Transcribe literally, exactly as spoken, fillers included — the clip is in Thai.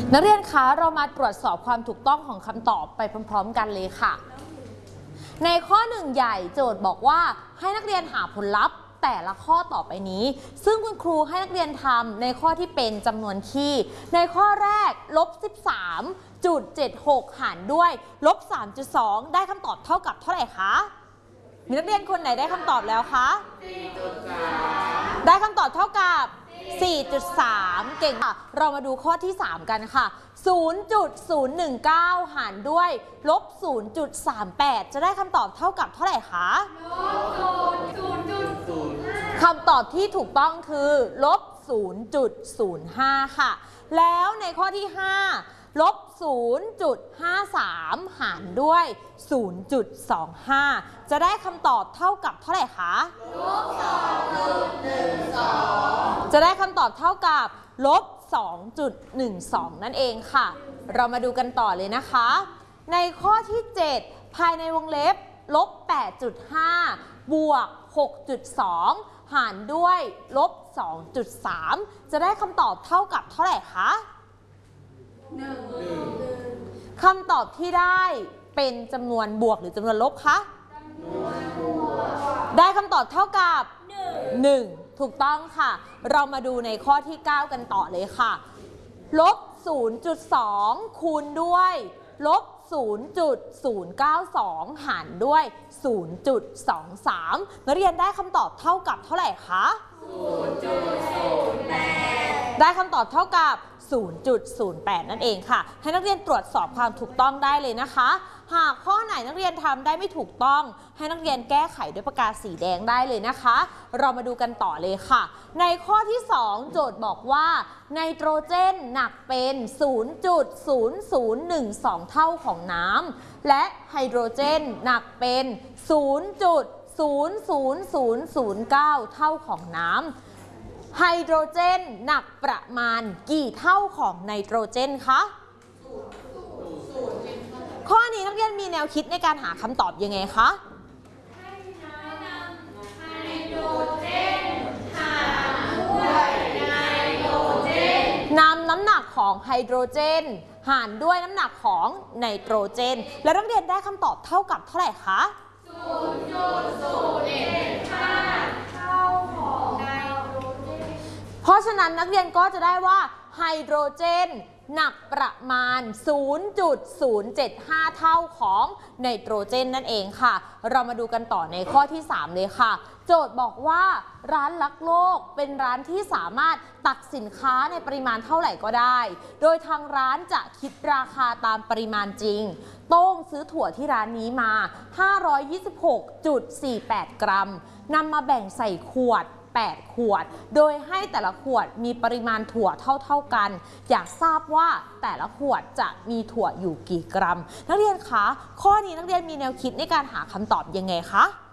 นักเรียนคะเรามาตรวจสอบความถูกต้องของคำตอบไปพร้อมๆกันเลยค่ะในข้อหนึ่งใหญ่โจทย์บอกว่าให้นักเรียนหาผลลัพธ์แต่ละข้อต่อไปนี้ซึ่งคุณครูให้นักเรียนทำในข้อที่เป็นจำนวนคี่ในข้อแรกลบ สิบสามจุดเจ็ดหก หารด้วยลบ สามจุดสอง ได้คำตอบเท่ากับเท่าไหร่คะมีนักเรียนคนไหนได้คำตอบแล้วคะ สี่จุดสาม ได้คำตอบเท่ากับ สี่จุดสาม เก่งค่ะเรามาดูข้อที่สามกันค่ะ ศูนย์จุดศูนย์หนึ่งเก้า หารด้วยลบ ศูนย์จุดสามแปด จะได้คำตอบเท่ากับเท่าไหร่คะลบ ศูนย์จุดศูนย์ห้า คำตอบที่ถูกต้องคือลบ ศูนย์จุดศูนย์ห้า ค่ะแล้วในข้อที่ห้าลบ ศูนย์จุดห้าสาม หารด้วย ศูนย์จุดสองห้า จะได้คำตอบเท่ากับเท่าไหร่คะลบ สองจุดหนึ่งสอง จะได้คำตอบเท่ากับลบ สองจุดหนึ่งสอง นั่นเองค่ะเรามาดูกันต่อเลยนะคะในข้อที่เจ็ดภายในวงเล็บลบ แปดจุดห้า บวก หกจุดสอง หารด้วยลบ สองจุดสาม จะได้คำตอบเท่ากับเท่าไหร่คะหนึ่ง คำตอบที่ได้เป็นจำนวนบวกหรือจำนวนลบคะจำนวนบวกได้คำตอบเท่ากับหนึ่ง ถูกต้องค่ะเรามาดูในข้อที่เก้ากันต่อเลยค่ะลบ ศูนย์จุดสอง คูณด้วยลบ ศูนย์จุดศูนย์เก้าสอง หารด้วย ศูนย์จุดสองสาม นักเรียนได้คำตอบเท่ากับเท่าไหร่คะ ศูนย์จุดศูนย์แปด ได้คำตอบเท่ากับ ศูนย์จุดศูนย์แปด นั่นเองค่ะให้นักเรียนตรวจสอบความถูกต้องได้เลยนะคะหากข้อไหนนักเรียนทำได้ไม่ถูกต้องให้นักเรียนแก้ไขด้วยปากกาสีแดงได้เลยนะคะเรามาดูกันต่อเลยค่ะในข้อที่สองโจทย์บอกว่าไนโตรเจนหนักเป็น ศูนย์จุดศูนย์ศูนย์หนึ่งสอง เท่าของน้ำและไฮโดรเจนหนักเป็น ศูนย์จุดศูนย์ศูนย์ศูนย์ศูนย์เก้า เท่าของน้ำไฮโดรเจนหนักประมาณกี่เท่าของไนโตรเจนคะข้อนี้นักเรียนมีแนวคิดในการหาคำตอบยังไงคะให้นำไฮโดรเจนหารด้วยไนโตรเจนนำน้ำหนักของไฮโดรเจนหารด้วยน้ำหนักของไนโตรเจนและนักเรียนได้คำตอบเท่ากับเท่าไหร่คะ ศูนย์จุดศูนย์เจ็ดห้า เท่าของไนโตรเจนเพราะฉะนั้นนักเรียนก็จะได้ว่าไฮโดรเจนหนักประมาณ ศูนย์จุดศูนย์เจ็ดห้า เท่าของไนโตรเจนนั่นเองค่ะเรามาดูกันต่อในข้อที่สามเลยค่ะโจทย์บอกว่าร้านลักโลกเป็นร้านที่สามารถตักสินค้าในปริมาณเท่าไหร่ก็ได้โดยทางร้านจะคิดราคาตามปริมาณจริงโต้งซื้อถั่วที่ร้านนี้มา ห้าร้อยยี่สิบหกจุดสี่แปด กรัมนำมาแบ่งใส่ขวดแปดขวดโดยให้แต่ละขวดมีปริมาณถั่วเท่าๆกันอยากทราบว่าแต่ละขวดจะมีถั่วอยู่กี่กรัมนักเรียนคะข้อนี้นักเรียนมีแนวคิดในการหาคำตอบยังไงคะ